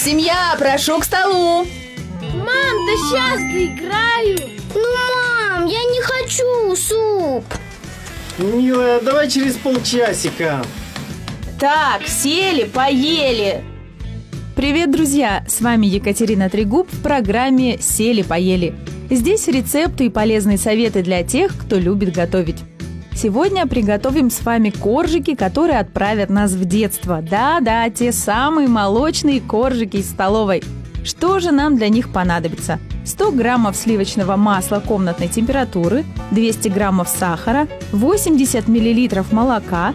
Семья, прошу к столу. Мам, да сейчас доиграю. Мам, я не хочу суп. Милая, давай через полчасика. Так, сели, поели. Привет, друзья! С вами Екатерина Трегуб в программе «Сели-поели». Здесь рецепты и полезные советы для тех, кто любит готовить. Сегодня приготовим с вами коржики, которые отправят нас в детство. Да-да, те самые молочные коржики из столовой. Что же нам для них понадобится? 100 граммов сливочного масла комнатной температуры, 200 граммов сахара, 80 миллилитров молока,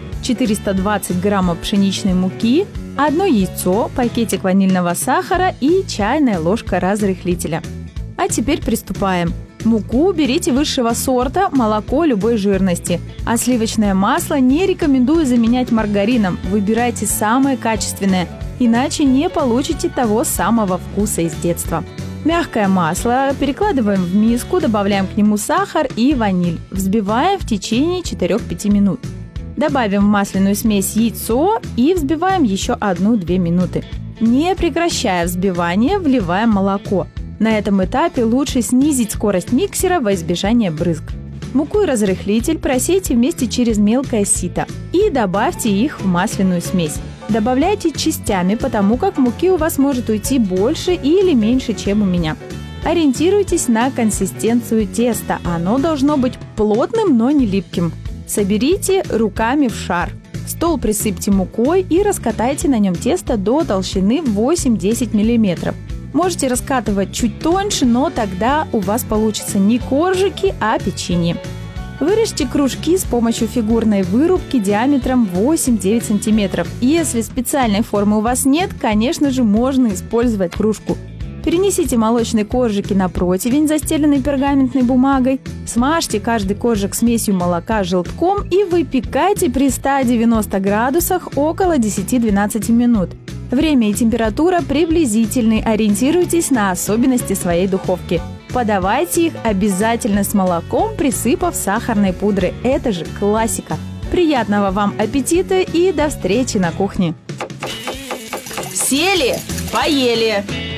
420 граммов пшеничной муки, 1 яйцо, пакетик ванильного сахара и чайная ложка разрыхлителя. А теперь приступаем. Муку берите высшего сорта, молоко любой жирности. А сливочное масло не рекомендую заменять маргарином. Выбирайте самое качественное, иначе не получите того самого вкуса из детства. Мягкое масло перекладываем в миску, добавляем к нему сахар и ваниль. Взбиваем в течение 4-5 минут. Добавим в масляную смесь яйцо и взбиваем еще 1-2 минуты. Не прекращая взбивание, вливаем молоко. На этом этапе лучше снизить скорость миксера во избежание брызг. Муку и разрыхлитель просейте вместе через мелкое сито и добавьте их в масляную смесь. Добавляйте частями, потому как муки у вас может уйти больше или меньше, чем у меня. Ориентируйтесь на консистенцию теста. Оно должно быть плотным, но не липким. Соберите руками в шар. Стол присыпьте мукой и раскатайте на нем тесто до толщины 8-10 мм. Можете раскатывать чуть тоньше, но тогда у вас получится не коржики, а печенье. Вырежьте кружки с помощью фигурной вырубки диаметром 8-9 см. Если специальной формы у вас нет, конечно же, можно использовать кружку. Перенесите молочные коржики на противень, застеленный пергаментной бумагой. Смажьте каждый коржик смесью молока с желтком и выпекайте при 190 градусах около 10-12 минут. Время и температура приблизительны, ориентируйтесь на особенности своей духовки. Подавайте их обязательно с молоком, присыпав сахарной пудрой. Это же классика. Приятного вам аппетита и до встречи на кухне. Сели, поели.